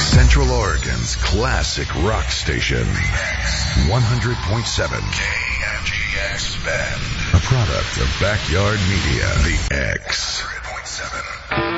Central Oregon's classic rock station. 100.7 KMGX Bend. A product of Backyard Media. The X.